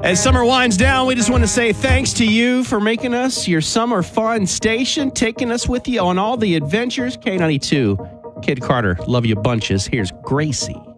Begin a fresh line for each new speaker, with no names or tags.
As summer winds down, we just want to say thanks to you for making us your summer fun station, taking us with you on all the adventures. K92, Kid Carter, love you bunches. Here's Gracie.